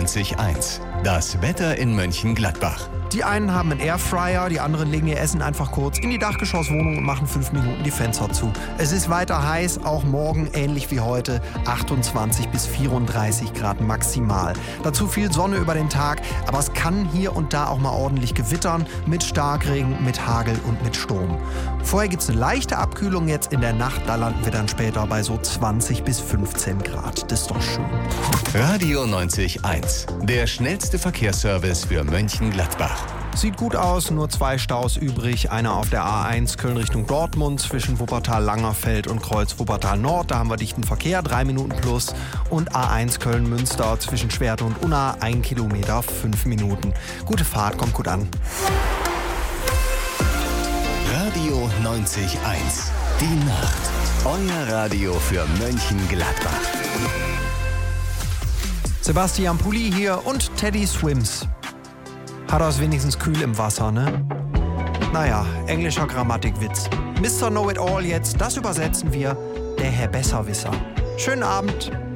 90.1. Das Wetter in Mönchengladbach. Die einen haben einen Airfryer, die anderen legen ihr Essen einfach kurz in die Dachgeschosswohnung und machen 5 Minuten die Fenster zu. Es ist weiter heiß, auch morgen ähnlich wie heute, 28 bis 34 Grad maximal. Dazu viel Sonne über den Tag, aber es kann hier und da auch mal ordentlich gewittern, mit Starkregen, mit Hagel und mit Sturm. Vorher gibt es eine leichte Abkühlung, jetzt in der Nacht, da landen wir dann später bei so 20 bis 15 Grad. Das ist doch schön. Radio 90.1. Der schnellste Verkehrsservice für Mönchengladbach. Sieht gut aus, nur 2 Staus übrig. Einer auf der A1 Köln Richtung Dortmund zwischen Wuppertal-Langerfeld und Kreuz Wuppertal-Nord. Da haben wir dichten Verkehr, 3 Minuten plus. Und A1 Köln-Münster zwischen Schwerte und Unna, 1 Kilometer, 5 Minuten. Gute Fahrt, kommt gut an. Radio 90.1. Die Nacht. Euer Radio für Mönchengladbach. Sebastian Pulli hier und Teddy Swims. Hat er es wenigstens kühl im Wasser, ne? Naja, englischer Grammatikwitz. Mr. Know-it-all jetzt, das übersetzen wir, der Herr Besserwisser. Schönen Abend.